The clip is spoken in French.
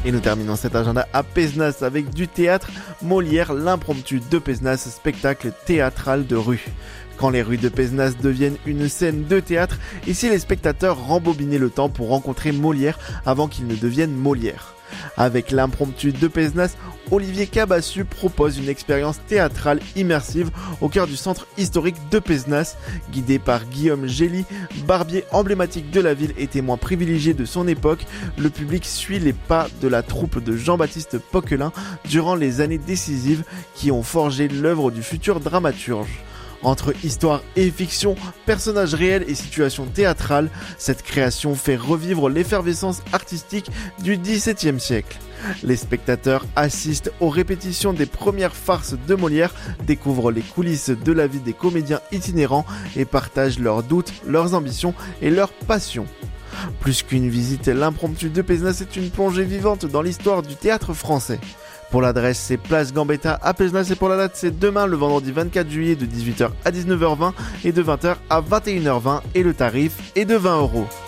Et nous terminons cet agenda à Pézenas avec du théâtre. Molière, l'impromptu de Pézenas, spectacle théâtral de rue. Quand les rues de Pézenas deviennent une scène de théâtre, et si les spectateurs rembobinaient le temps pour rencontrer Molière avant qu'il ne devienne Molière. Avec l'impromptu de Pézenas, Olivier Cabassu propose une expérience théâtrale immersive au cœur du centre historique de Pézenas. Guidé par Guillaume Gély, barbier emblématique de la ville et témoin privilégié de son époque, le public suit les pas de la troupe de Jean-Baptiste Poquelin durant les années décisives qui ont forgé l'œuvre du futur dramaturge. Entre histoire et fiction, personnages réels et situations théâtrales, cette création fait revivre l'effervescence artistique du XVIIe siècle. Les spectateurs assistent aux répétitions des premières farces de Molière, découvrent les coulisses de la vie des comédiens itinérants et partagent leurs doutes, leurs ambitions et leurs passions. Plus qu'une visite, l'impromptu de Pézenas est une plongée vivante dans l'histoire du théâtre français. Pour l'adresse, c'est Place Gambetta à Pézenas et pour la date, c'est demain le vendredi 24 juillet de 18h à 19h20 et de 20h à 21h20 et le tarif est de 20 €.